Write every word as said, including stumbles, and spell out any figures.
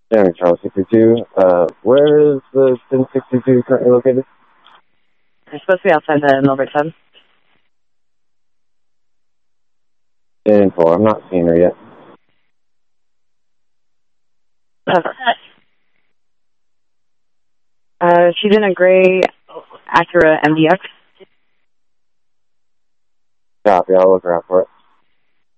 Jeremy Charles sixty-two. Uh, where is the ten sixty-two currently located? It's supposed to be outside the Milford Sub. Info. I'm not seeing her yet. Uh, she's in a gray Acura M D X. Copy. I'll look her out for it.